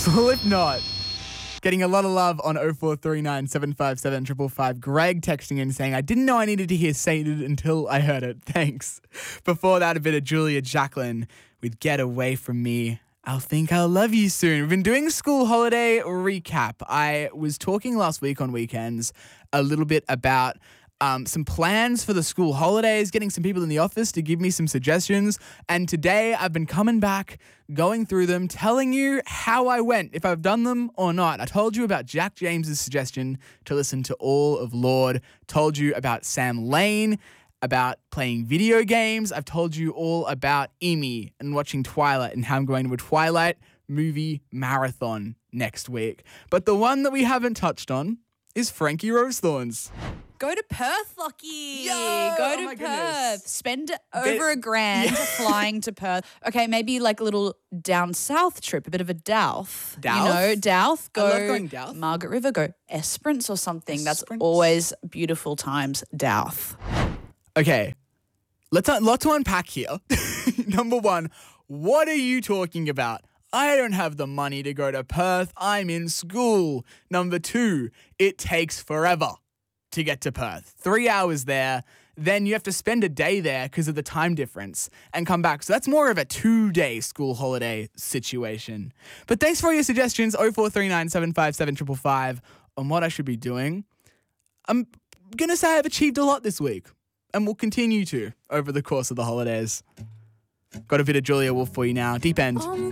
possible if not. Getting a lot of love on 0439 757 555. Greg texting in saying, I didn't know I needed to hear Sated until I heard it. Thanks. Before that, a bit of Julia Jacqueline with Get Away From Me. I'll think I'll love you soon. We've been doing school holiday recap. I was talking last week on Weekends a little bit about some plans for the school holidays, getting some people in the office to give me some suggestions. And today I've been coming back, going through them, telling you how I went, if I've done them or not. I told you about Jack James's suggestion to listen to all of Lorde. Told you about Sam Lane, about playing video games. I've told you all about Amy and watching Twilight and how I'm going to a Twilight movie marathon next week. But the one that we haven't touched on is Frankie Rosethorns. Go to Perth, Lockie. Yo! Go to Oh my Perth. goodness. Spend over $1,000 flying to Perth. Okay, maybe like a little down south trip, a bit of a Douth. Douth? You know, Douth. Go I love going Douth. Margaret River, go Esperance or something. That's Esperance. always beautiful times, Douth. Okay, lot to unpack here. Number one, what are you talking about? I don't have the money to go to Perth. I'm in school. Number two, it takes forever to get to Perth. 3 hours there. Then you have to spend a day there because of the time difference and come back. So that's more of a 2-day school holiday situation. But thanks for all your suggestions. 0439 757 555 on what I should be doing. I'm going to say I've achieved a lot this week and will continue to over the course of the holidays. Got a bit of Julia Wolf for you now. Deep End.